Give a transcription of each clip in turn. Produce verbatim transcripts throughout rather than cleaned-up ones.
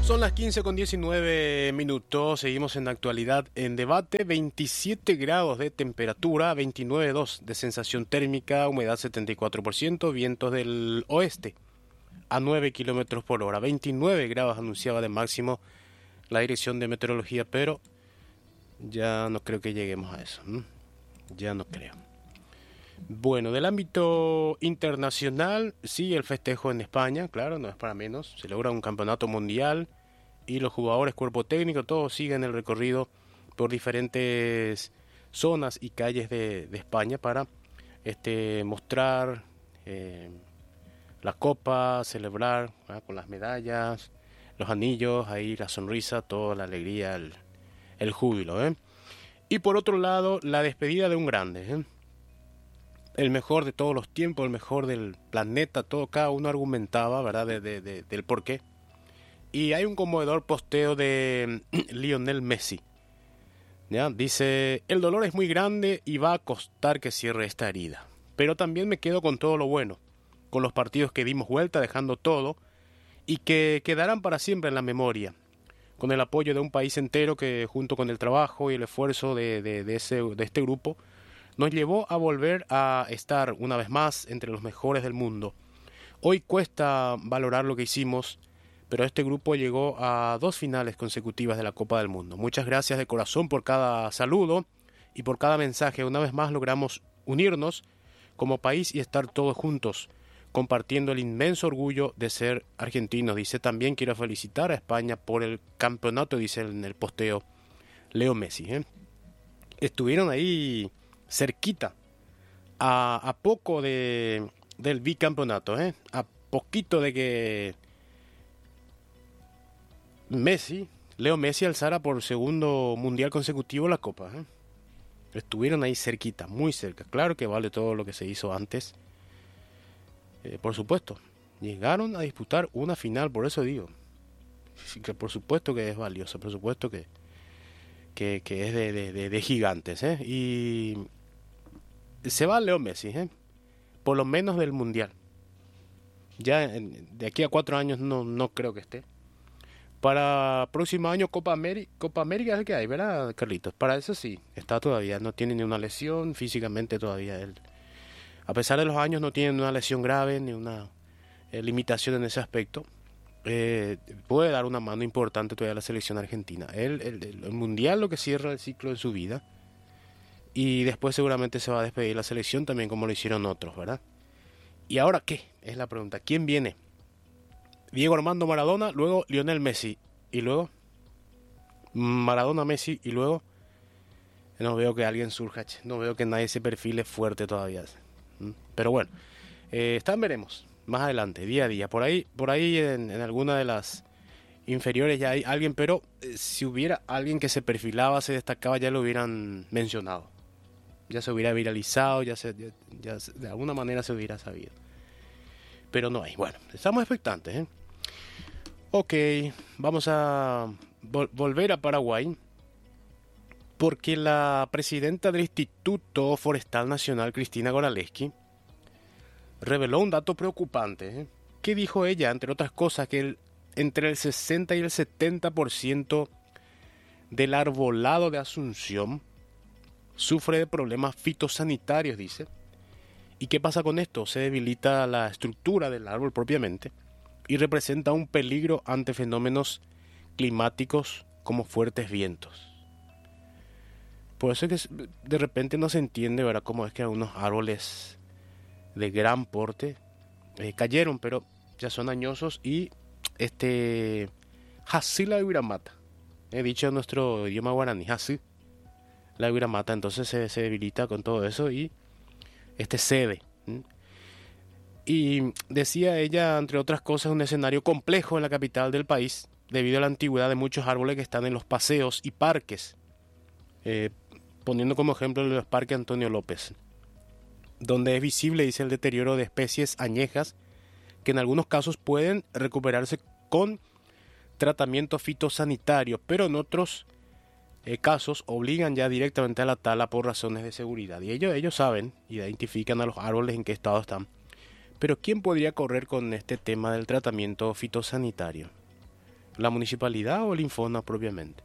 Son las quince con diecinueve minutos, seguimos en la actualidad en debate, veintisiete grados de temperatura, veintinueve punto dos de sensación térmica, humedad setenta y cuatro por ciento, vientos del oeste a nueve kilómetros por hora, veintinueve grados anunciaba de máximo la dirección de meteorología, pero ya no creo que lleguemos a eso, ¿m? ya no creo. Bueno, del ámbito internacional, sí, el festejo en España, claro, no es para menos, se logra un campeonato mundial y los jugadores, cuerpo técnico, todos siguen el recorrido por diferentes zonas y calles de, de España para este, mostrar eh, la copa, celebrar ¿verdad? Con las medallas, los anillos, ahí la sonrisa, toda la alegría, el, el júbilo. ¿eh? Y por otro lado, la despedida de un grande, ¿eh? el mejor de todos los tiempos, el mejor del planeta, todo, cada uno argumentaba, ¿verdad?, de, de, de, del porqué. Y hay un conmovedor posteo de Lionel Messi. ¿Ya? Dice, el dolor es muy grande y va a costar que cierre esta herida. Pero también me quedo con todo lo bueno, con los partidos que dimos vuelta dejando todo y que quedarán para siempre en la memoria, con el apoyo de un país entero que junto con el trabajo y el esfuerzo de, de, de, ese, de este grupo nos llevó a volver a estar una vez más entre los mejores del mundo. Hoy cuesta valorar lo que hicimos, pero este grupo llegó a dos finales consecutivas de la Copa del Mundo. Muchas gracias de corazón por cada saludo y por cada mensaje. Una vez más logramos unirnos como país y estar todos juntos, compartiendo el inmenso orgullo de ser argentinos. Dice, también quiero felicitar a España por el campeonato, dice en el posteo Leo Messi. ¿eh? Estuvieron ahí cerquita, a, a poco de del bicampeonato, ¿eh? a poquito de que Messi, Leo Messi alzara por segundo mundial consecutivo la Copa. ¿eh? Estuvieron ahí cerquita, muy cerca. Claro que vale todo lo que se hizo antes. Eh, por supuesto, llegaron a disputar una final, por eso digo. Que por supuesto que es valioso, por supuesto que, que, que es de, de, de, de gigantes. ¿eh? Y se va Leo Messi, ¿eh? por lo menos del mundial. Ya en, de aquí a cuatro años no, no creo que esté. Para próximo año Copa América, Copa América es el que hay, ¿verdad, Carlitos? Para eso sí, está todavía, no tiene ni una lesión, físicamente todavía él. A pesar de los años no tiene una lesión grave ni una eh, limitación en ese aspecto. Eh, puede dar una mano importante todavía a la selección argentina. Él, el, el, el mundial lo que cierra el ciclo de su vida. Y después seguramente se va a despedir la selección también como lo hicieron otros, ¿verdad? ¿Y ahora qué? Es la pregunta. ¿Quién viene? Diego Armando Maradona, luego Lionel Messi, y luego Maradona, Messi, y luego no veo que alguien surja, no veo que nadie se perfile fuerte todavía. Pero bueno, eh, están veremos más adelante, día a día. Por ahí, por ahí en, en alguna de las inferiores ya hay alguien, pero eh, si hubiera alguien que se perfilaba, se destacaba, ya lo hubieran mencionado. Ya se hubiera viralizado, ya, se, ya, ya de alguna manera se hubiera sabido. Pero no hay. Bueno, estamos expectantes, ¿eh? Ok, vamos a vol- volver a Paraguay, porque la presidenta del Instituto Forestal Nacional, Cristina Goraleski, reveló un dato preocupante. ¿eh? ¿Qué dijo ella? Entre otras cosas, que el, entre el sesenta y el setenta por ciento del arbolado de Asunción sufre de problemas fitosanitarios, dice. ¿Y qué pasa con esto? Se debilita la estructura del árbol propiamente y representa un peligro ante fenómenos climáticos como fuertes vientos. Por eso es que de repente no se entiende, ¿verdad?, cómo es que algunos árboles de gran porte eh, cayeron, pero ya son añosos y este Hasí la Uiramata, he dicho en nuestro idioma guaraní, Hasí la Uiramata, entonces se, se debilita con todo eso y este cede. ¿sí? Y decía ella, entre otras cosas, un escenario complejo en la capital del país, debido a la antigüedad de muchos árboles que están en los paseos y parques, eh, poniendo como ejemplo los parques Antonio López, donde es visible, dice, el deterioro de especies añejas, que en algunos casos pueden recuperarse con tratamiento fitosanitario, pero en otros eh, casos obligan ya directamente a la tala por razones de seguridad. Y ellos, ellos saben, identifican a los árboles en qué estado están. Pero ¿quién podría correr con este tema del tratamiento fitosanitario? ¿La municipalidad o el Infona propiamente?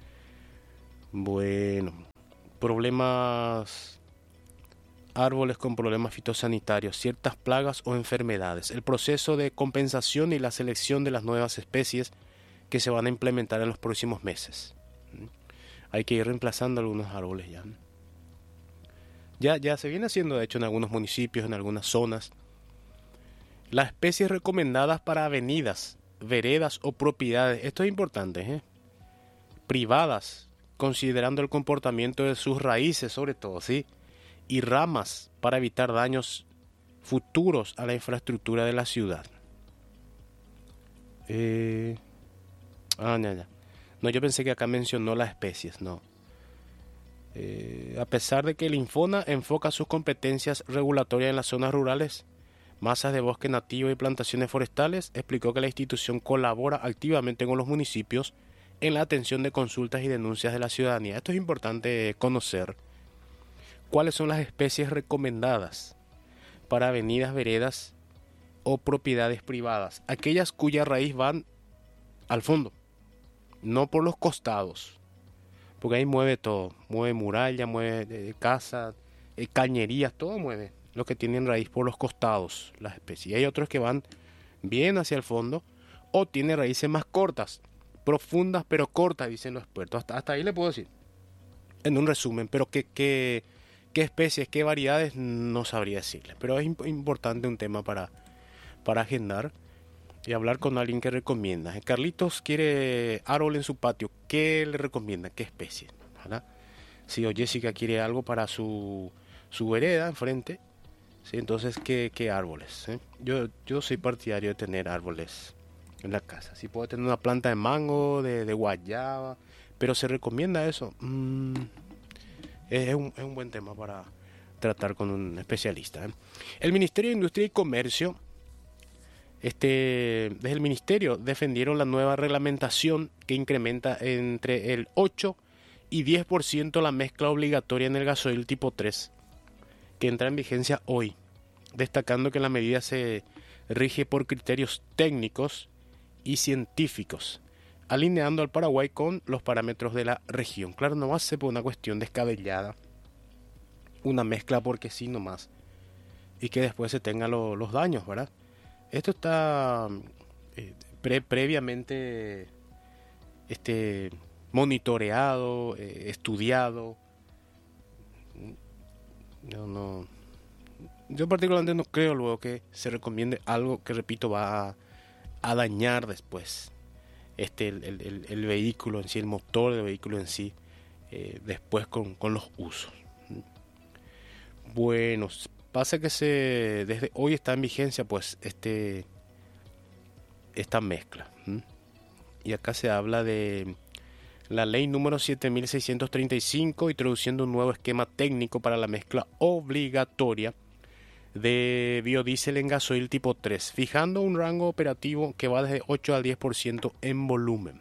Bueno, problemas, árboles con problemas fitosanitarios, ciertas plagas o enfermedades, el proceso de compensación y la selección de las nuevas especies que se van a implementar en los próximos meses. Hay que ir reemplazando algunos árboles ya. Ya, ya se viene haciendo, de hecho, en algunos municipios, en algunas zonas. Las especies recomendadas para avenidas, veredas o propiedades, esto es importante, ¿eh? Privadas, considerando el comportamiento de sus raíces sobre todo, ¿sí? Y ramas para evitar daños futuros a la infraestructura de la ciudad. Eh... Ah, ya, ya. No, yo pensé que acá mencionó las especies, no. Eh, a pesar de que el Infona enfoca sus competencias regulatorias en las zonas rurales, masas de bosque nativo y plantaciones forestales, explicó que la institución colabora activamente con los municipios en la atención de consultas y denuncias de la ciudadanía. Esto es importante conocer. ¿Cuáles son las especies recomendadas para avenidas, veredas o propiedades privadas? Aquellas cuya raíz van al fondo, no por los costados, porque ahí mueve todo, mueve muralla, mueve eh, casa, eh, cañerías, todo mueve, lo que tienen raíz por los costados, las especies. Y hay otros que van bien hacia el fondo o tienen raíces más cortas, profundas pero cortas, dicen los expertos. Hasta, hasta ahí le puedo decir, en un resumen, pero qué, qué, qué especies, qué variedades, no sabría decirle. Pero es imp importante un tema para, para agendar y hablar con alguien que recomienda. Carlitos quiere árbol en su patio. ¿Qué le recomienda? ¿Qué especie? ¿Verdad? Si o Jessica quiere algo para su, su vereda enfrente, ¿sí? Entonces, ¿qué, qué árboles? ¿Eh? Yo, yo soy partidario de tener árboles en la casa. Si puedo tener una planta de mango, de, de guayaba, pero ¿se recomienda eso? Mm, es, un, es un buen tema para tratar con un especialista. ¿eh? El Ministerio de Industria y Comercio Este, desde el Ministerio defendieron la nueva reglamentación que incrementa entre el ocho y diez por ciento la mezcla obligatoria en el gasoil tipo tres, que entra en vigencia hoy, destacando que la medida se rige por criterios técnicos y científicos, alineando al Paraguay con los parámetros de la región. Claro, no va a ser por una cuestión descabellada, una mezcla porque sí nomás, y que después se tengan lo, los daños, ¿verdad? Esto está eh, pre previamente este, monitoreado, eh, estudiado. Yo, no, yo particularmente no creo luego que se recomiende algo que, repito, va a, a dañar después este, el, el, el vehículo en sí, el motor del vehículo en sí, eh, después con, con los usos. Bueno, pasa que se desde hoy está en vigencia pues este esta mezcla. ¿m? Y acá se habla de la ley número siete mil seiscientos treinta y cinco, introduciendo un nuevo esquema técnico para la mezcla obligatoria de biodiesel en gasoil tipo tres, fijando un rango operativo que va desde ocho al diez por ciento en volumen.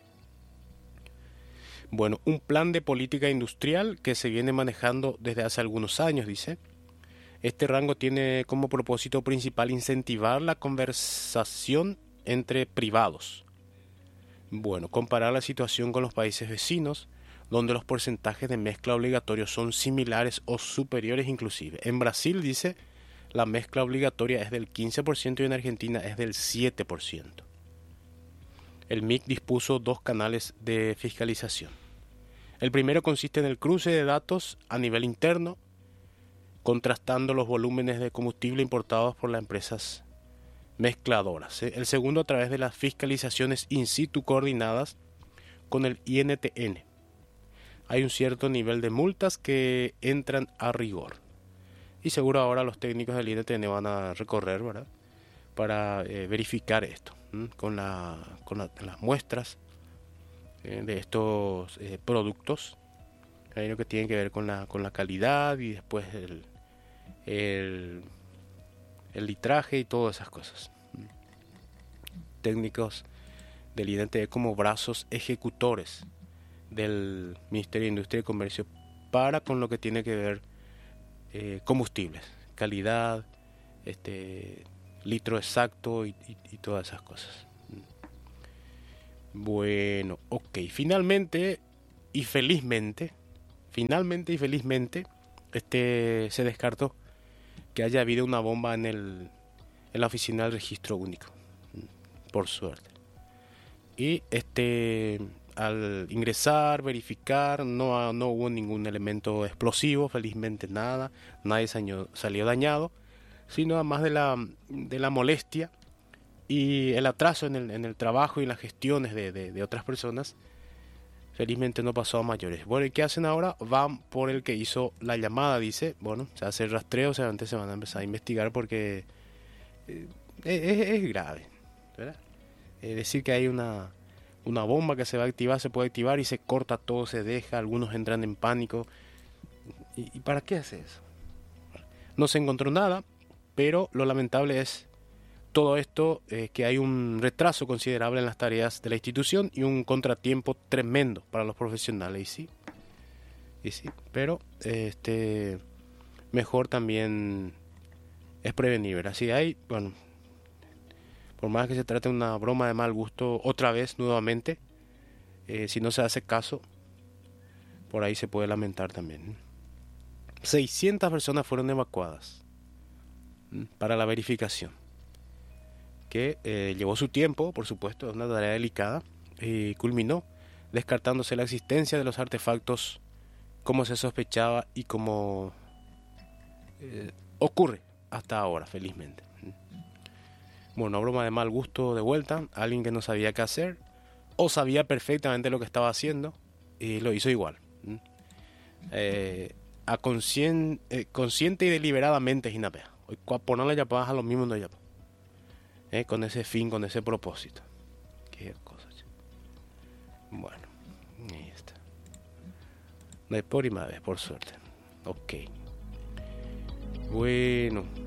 Bueno, un plan de política industrial que se viene manejando desde hace algunos años, dice. Este rango tiene como propósito principal incentivar la conversación entre privados. Bueno, comparar la situación con los países vecinos, donde los porcentajes de mezcla obligatorios son similares o superiores inclusive. En Brasil, dice, la mezcla obligatoria es del quince por ciento y en Argentina es del siete por ciento. El M I C dispuso dos canales de fiscalización. El primero consiste en el cruce de datos a nivel interno, contrastando los volúmenes de combustible importados por las empresas mezcladoras. El segundo a través de las fiscalizaciones in situ coordinadas con el I N T N. Hay un cierto nivel de multas que entran a rigor. Y seguro ahora los técnicos del I N T N van a recorrer, ¿verdad?, para eh, verificar esto ¿m? con, la, con la, las muestras eh, de estos eh, productos. Hay lo que tiene que ver con la, con la calidad y después el, el, el litraje y todas esas cosas. Técnicos del I N T E como brazos ejecutores del Ministerio de Industria y Comercio para con lo que tiene que ver eh, combustibles, calidad, este litro exacto y, y, y todas esas cosas. Bueno, ok. Finalmente y felizmente, finalmente y felizmente, este se descartó que haya habido una bomba en el en la oficina del registro único, por suerte. Y este al ingresar, verificar, no, no hubo ningún elemento explosivo, felizmente nada, nadie salió, salió dañado, sino además de la, de la molestia y el atraso en el, en el trabajo y las gestiones de, de, de otras personas, felizmente no pasó a mayores. Bueno, ¿y qué hacen ahora? Van por el que hizo la llamada, dice, bueno, se hace el rastreo, o sea, antes se van a empezar a investigar porque eh, es, es grave, ¿verdad? Es decir, que hay una, una bomba que se va a activar, se puede activar y se corta todo, se deja, algunos entran en pánico. ¿Y, y para qué hace eso? No se encontró nada, pero lo lamentable es todo esto, eh, que hay un retraso considerable en las tareas de la institución y un contratiempo tremendo para los profesionales. Y sí, y sí, pero este mejor también es prevenir, ¿verdad? Si hay, bueno, por más que se trate de una broma de mal gusto, otra vez, nuevamente, eh, si no se hace caso, por ahí se puede lamentar también. seiscientas personas fueron evacuadas ¿m? Para la verificación, que eh, llevó su tiempo, por supuesto, es una tarea delicada, y culminó descartándose la existencia de los artefactos como se sospechaba y como eh, ocurre hasta ahora, felizmente. Bueno, broma de mal gusto de vuelta, alguien que no sabía qué hacer o sabía perfectamente lo que estaba haciendo y lo hizo igual. Eh, a conscien, eh, consciente y deliberadamente, Jinapea. Por no le llamas a los mismos no llamas. Eh, con ese fin, con ese propósito. Qué cosa. Bueno, ahí está. No hay por y más, por suerte. Ok. Bueno,